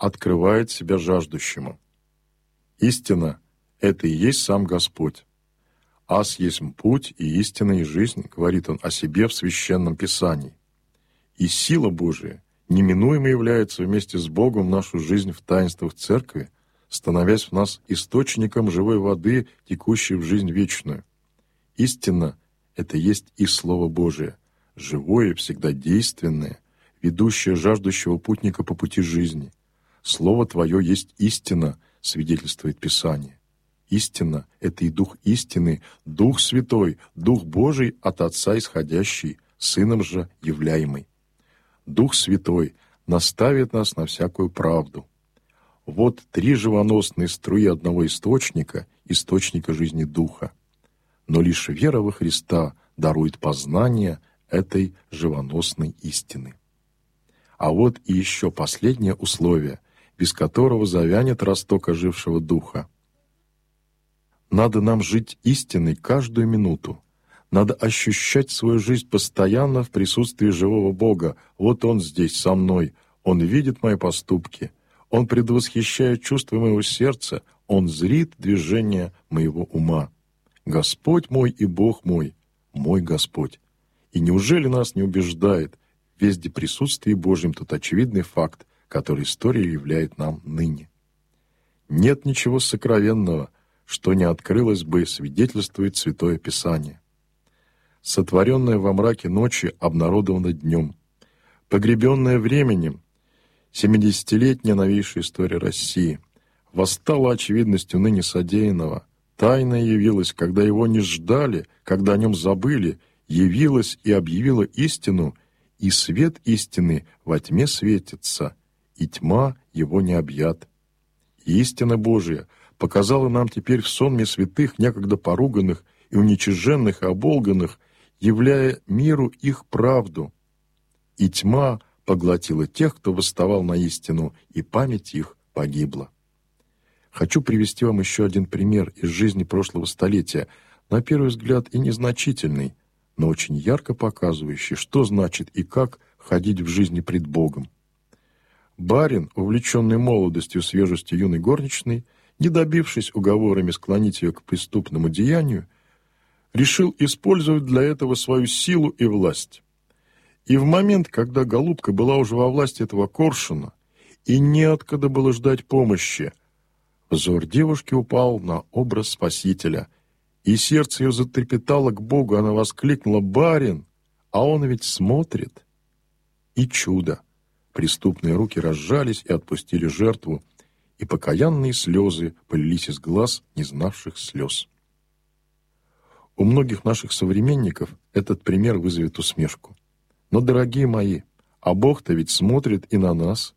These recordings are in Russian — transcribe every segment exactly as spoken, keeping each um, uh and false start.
открывает себя жаждущему. Истина — это и есть сам Господь. «Аз есть путь и истина и жизнь», — говорит Он о себе в Священном Писании. И сила Божия неминуемо является вместе с Богом в нашу жизнь в таинствах Церкви, становясь в нас источником живой воды, текущей в жизнь вечную. Истина — это есть и Слово Божие, живое, всегда действенное, ведущее жаждущего путника по пути жизни. Слово Твое есть истина, свидетельствует Писание. Истина — это и Дух истины, Дух Святой, Дух Божий от Отца исходящий, Сыном же являемый. Дух Святой наставит нас на всякую правду. Вот три живоносные струи одного источника, источника жизни Духа. Но лишь вера во Христа дарует познание этой живоносной истины. А вот и еще последнее условие, без которого завянет росток ожившего Духа. Надо нам жить истиной каждую минуту. Надо ощущать свою жизнь постоянно в присутствии живого Бога. Вот Он здесь, со мной. Он видит мои поступки. Он предвосхищает чувства моего сердца. Он зрит движение моего ума. Господь мой и Бог мой, мой Господь. И неужели нас не убеждает везде присутствие Божьем тот очевидный факт, который история являет нам ныне? Нет ничего сокровенного, что не открылось бы, свидетельствует Святое Писание. Сотворенное во мраке ночи обнародовано днем. Погребенное временем, семидесятилетняя новейшая история России, восстала очевидностью ныне содеянного, тайное явилось, когда его не ждали, когда о нем забыли, явилось и объявило истину, и свет истины во тьме светится, и тьма его не объят. И истина Божия показала нам теперь в сонме святых, некогда поруганных и уничиженных и оболганных, являя миру их правду. И тьма поглотила тех, кто восставал на истину, и память их погибла. Хочу привести вам еще один пример из жизни прошлого столетия, на первый взгляд и незначительный, но очень ярко показывающий, что значит и как ходить в жизни пред Богом. Барин, увлеченный молодостью, свежестью юной горничной, не добившись уговорами склонить ее к преступному деянию, решил использовать для этого свою силу и власть. И в момент, когда голубка была уже во власти этого коршуна, и неоткуда было ждать помощи, взор девушки упал на образ Спасителя, и сердце ее затрепетало к Богу, она воскликнула: «Барин, а он ведь смотрит!» И чудо! Преступные руки разжались и отпустили жертву, и покаянные слезы полились из глаз, не знавших слез. У многих наших современников этот пример вызовет усмешку. Но, дорогие мои, а Бог-то ведь смотрит и на нас.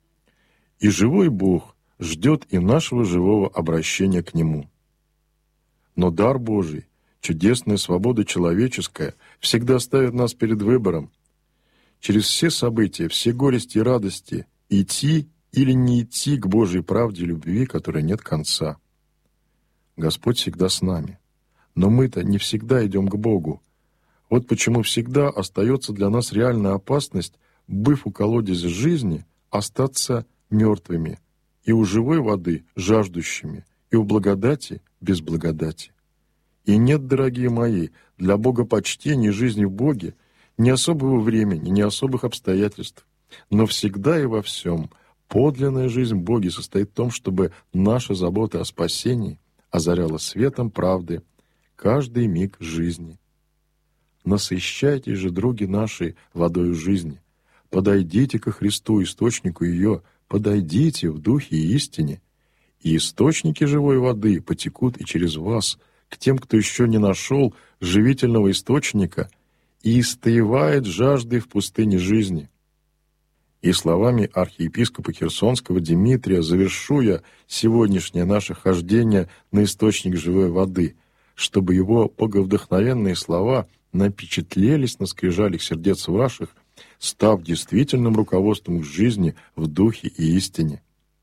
И живой Бог ждет и нашего живого обращения к Нему. Но дар Божий, чудесная свобода человеческая, всегда ставит нас перед выбором. Через все события, все горести и радости идти или не идти к Божьей правде и любви, которой нет конца. Господь всегда с нами. Но мы-то не всегда идем к Богу. Вот почему всегда остается для нас реальная опасность, быв у колодезя жизни, остаться мертвыми, и у живой воды жаждущими, и у благодати без благодати. И нет, дорогие мои, для богопочтения жизни в Боге ни особого времени, ни особых обстоятельств, но всегда и во всем подлинная жизнь в Боге состоит в том, чтобы наша забота о спасении озаряла светом правды каждый миг жизни. Насыщайтесь же, други наши, водою жизни. Подойдите ко Христу, источнику ее, подойдите в духе и истине, и источники живой воды потекут и через вас к тем, кто еще не нашел живительного источника и истаивает жаждой в пустыне жизни. И словами архиепископа Херсонского Димитрия завершу я сегодняшнее наше хождение на источник живой воды, чтобы его боговдохновенные слова напечатлелись на скрижалях сердец ваших, став действительным руководством к жизни в духе и истине.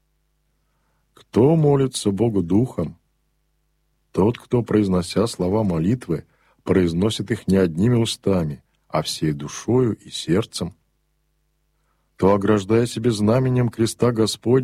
Кто молится Богу духом? Тот, кто, произнося слова молитвы, произносит их не одними устами, а всей душою и сердцем. То, ограждая себе знаменем креста Господня,